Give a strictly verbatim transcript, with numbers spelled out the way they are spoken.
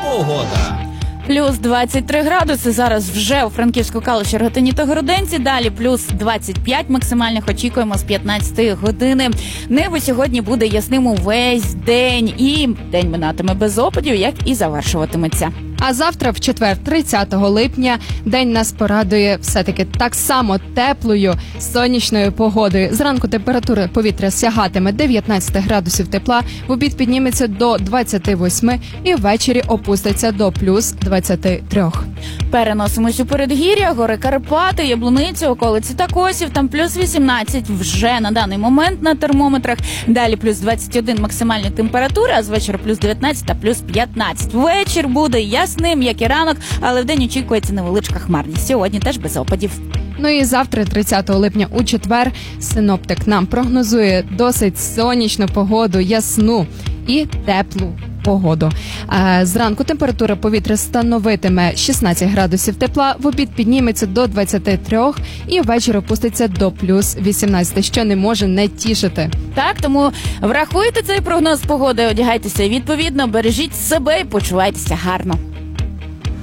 погода. Плюс двадцять три градуси зараз вже у Франківську, Калуші, Рогатині та Городенці. Далі плюс двадцять п'ять максимальних очікуємо з п'ятнадцятої години. Небо сьогодні буде ясним увесь день. І день минатиме без опадів, як і завершуватиметься. А завтра, в четвер, тридцятого липня, день нас порадує все-таки так само теплою сонячною погодою. Зранку температура повітря сягатиме дев'ятнадцять градусів тепла, в обід підніметься до двадцяти восьми і ввечері опуститься до плюс двадцяти трьох. Переносимось у передгір'я, гори Карпати, Яблуницю, околиці та Косів. Там плюс вісімнадцять вже на даний момент на термометрах. Далі плюс двадцять один максимальні температури, а з вечора плюс дев'ятнадцять та плюс п'ятнадцять. Вечір буде ясним, як і ранок, але вдень очікується невеличка хмарність. Сьогодні теж без опадів. Ну і завтра, тридцятого липня, у четвер, синоптик нам прогнозує досить сонячну погоду, ясну і теплу погоду. Зранку температура повітря становитиме шістнадцять градусів тепла, в обід підніметься до двадцяти трьох і ввечері опуститься до плюс вісімнадцяти, що не може не тішити. Так, тому врахуйте цей прогноз погоди, одягайтеся відповідно, бережіть себе і почувайтеся гарно.